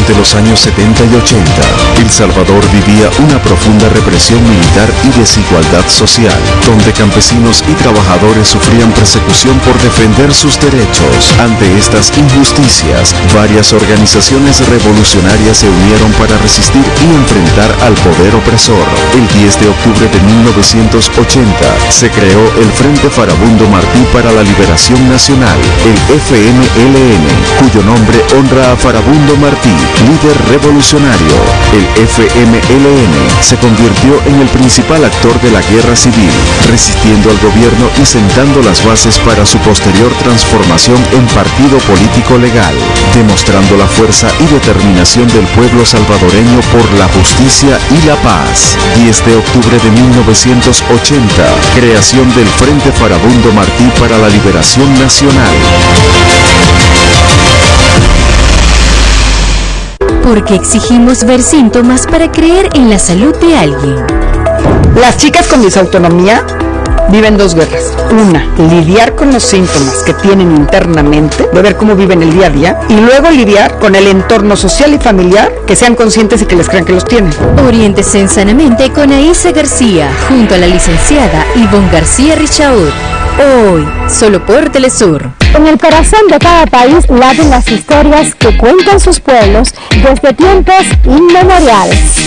Durante los años 70 y 80, El Salvador vivía una profunda represión militar y desigualdad social, donde campesinos y trabajadores sufrían persecución por defender sus derechos. Ante estas injusticias, varias organizaciones revolucionarias se unieron para resistir y enfrentar al poder opresor. El 10 de octubre de 1980 se creó el Frente Farabundo Martí para la Liberación Nacional, el FMLN, cuyo nombre honra a Farabundo Martí, líder revolucionario. El FMLN se convirtió en el principal actor de la guerra civil, resistiendo al gobierno y sentando las bases para su posterior transformación en partido político legal, demostrando la fuerza y determinación del pueblo salvadoreño por la justicia y la paz. 10 de octubre de 1980, creación del Frente Farabundo Martí para la Liberación Nacional. Porque exigimos ver síntomas para creer en la salud de alguien. Las chicas con disautonomía viven dos guerras. Una, lidiar con los síntomas que tienen internamente, de ver cómo viven el día a día, y luego lidiar con el entorno social y familiar, que sean conscientes y que les crean que los tienen. Oriéntese en Sanamente con Aísa García, junto a la licenciada Ivonne García Richaud. Hoy, solo por Telesur. En el corazón de cada país laten las historias que cuentan sus pueblos desde tiempos inmemoriales.